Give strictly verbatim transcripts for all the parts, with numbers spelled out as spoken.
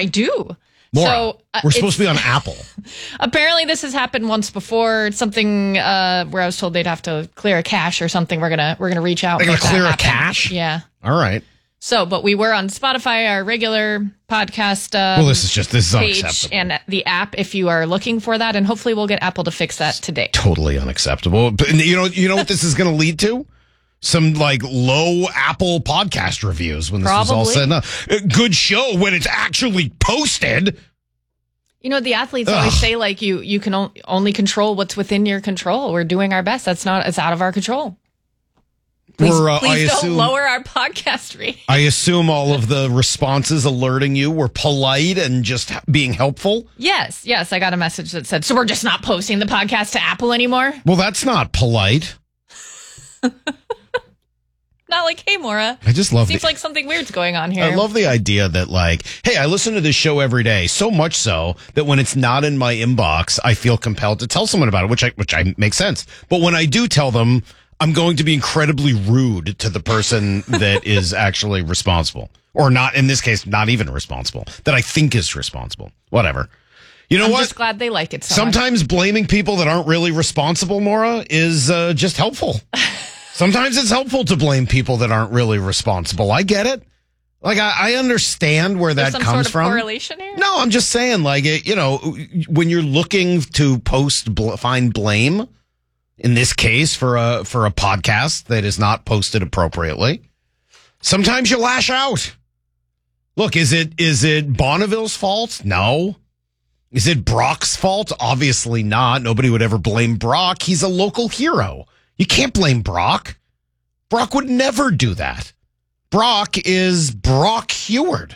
I do. Maura, so uh, we're supposed to be on Apple. Apparently, this has happened once before. It's something uh, where I was told they'd have to clear a cache or something. We're gonna we're gonna reach out. They're and gonna make clear that a happen. cache? Yeah. All right. So, but we were on Spotify, our regular podcast. Um, Well, this is just this is page unacceptable. and the app if you are looking for that, and hopefully we'll get Apple to fix that today. Totally unacceptable. But you know, you know what this is going to lead to? Some like low Apple podcast reviews when this Probably. was all said and done. A good show when it's actually posted. You know, the athletes always Ugh. say like you you can o- only control what's within your control. We're doing our best. That's not it's out of our control. Please, We're, uh, please I don't assume- lower our podcast rate. I assume all of the responses alerting you were polite and just being helpful. Yes, yes. I got a message that said, so we're just not posting the podcast to Apple anymore? Well, that's not polite. Not like, hey, Maura. I just love Seems the- like something weird's going on here. I love the idea that, like, hey, I listen to this show every day, so much so that when it's not in my inbox, I feel compelled to tell someone about it, which I which I makes sense. But when I do tell them, I'm going to be incredibly rude to the person that is actually responsible, or not. In this case, not even responsible. That I think is responsible. Whatever. You know I'm what? just glad they like it so much. Sometimes blaming people that aren't really responsible, Maura, is uh, just helpful. Sometimes it's helpful to blame people that aren't really responsible. I get it. Like, I, I understand where There's that some comes sort of from. correlation here? No, I'm just saying, like, it, you know, when you're looking to post, bl- find blame, in this case, for a, for a podcast that is not posted appropriately, sometimes you lash out. Look, is it, is it Bonneville's fault? No. Is it Brock's fault? Obviously not. Nobody would ever blame Brock. He's a local hero. You can't blame Brock. Brock would never do that. Brock is Brock Heward.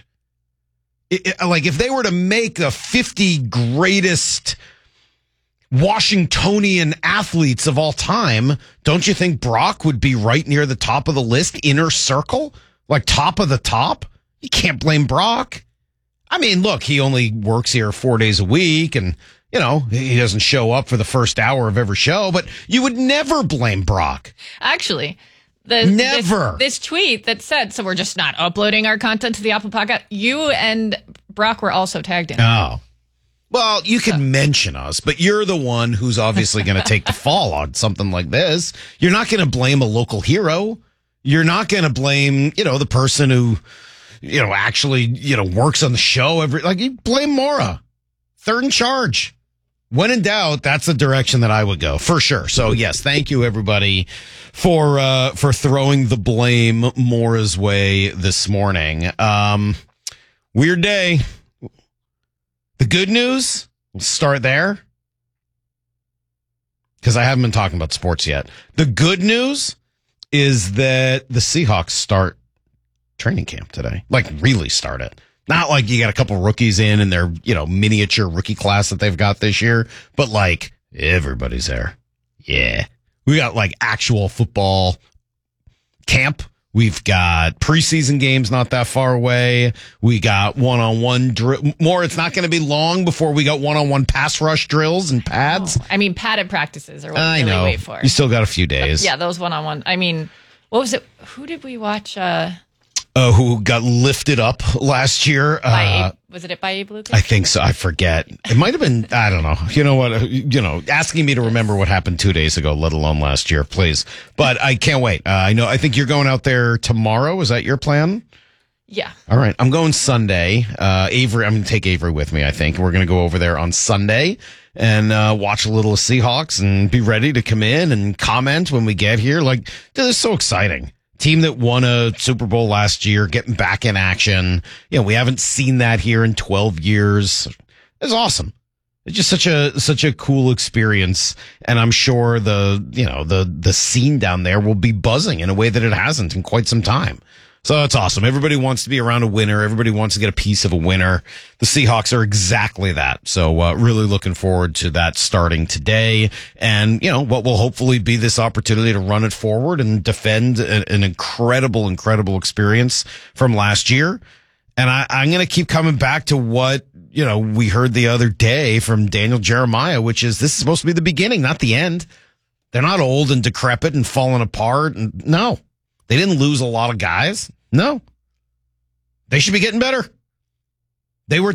It, it- like, if they were to make the fifty greatest Washingtonian athletes of all time, don't you think Brock would be right near the top of the list, inner circle? Like, top of the top? You can't blame Brock. I mean, look, he only works here four days a week and, you know, he doesn't show up for the first hour of every show, but you would never blame Brock. Actually, the, Never. This, this tweet that said, so we're just not uploading our content to the Apple Podcast, you and Brock were also tagged in. Oh. Well, you could mention us, but you're the one who's obviously going to take the fall on something like this. You're not going to blame a local hero. You're not going to blame, you know, the person who, you know, actually, you know, works on the show every, like, you blame Maura. Third in charge. When in doubt, that's the direction that I would go for sure. So yes, thank you everybody for, uh, for throwing the blame Maura's way this morning. Um, weird day. The good news, we'll start there. Cause I haven't been talking about sports yet. The good news is that the Seahawks start training camp today. Like, really start it. Not like you got a couple rookies in and their, you know, miniature rookie class that they've got this year, but like everybody's there. Yeah. We got like actual football camp. We've got preseason games not that far away. We got one-on-one drill. More, it's not going to be long before we got one-on-one pass rush drills and pads. I mean, padded practices are what I we really know. wait for. You still got a few days. Yeah, those one-on-one. I mean, what was it? Who did we watch? Uh, Uh, who got lifted up last year? by Uh, Abe, was it it by Abe Lucas? I think so. I forget. It might have been, I don't know. You know what? You know, asking me to remember what happened two days ago, let alone last year, please. But I can't wait. Uh, I know, I think you're going out there tomorrow. Is that your plan? Yeah. All right. I'm going Sunday. Uh, Avery, I'm going to take Avery with me, I think. We're going to go over there on Sunday and, uh, watch a little Seahawks and be ready to come in and comment when we get here. Like, dude, this is so exciting. Team that won a Super Bowl last year, getting back in action. You know, we haven't seen that here in twelve years. It's awesome. It's just such a, such a cool experience. And I'm sure the, you know, the, the scene down there will be buzzing in a way that it hasn't in quite some time. So it's awesome. Everybody wants to be around a winner. Everybody wants to get a piece of a winner. The Seahawks are exactly that. So uh, really looking forward to that starting today. And, you know, what will hopefully be this opportunity to run it forward and defend a, an incredible, incredible experience from last year. And I, I'm going to keep coming back to what, you know, we heard the other day from Daniel Jeremiah, which is this is supposed to be the beginning, not the end. They're not old and decrepit and falling apart. And no, they didn't lose a lot of guys. No, they should be getting better. They were